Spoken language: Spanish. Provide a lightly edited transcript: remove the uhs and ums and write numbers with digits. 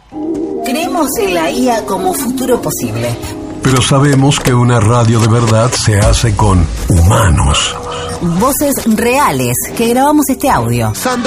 Creemos en la IA como futuro posible. Pero sabemos que una radio de verdad se hace con humanos. Voces reales que grabamos este audio. Son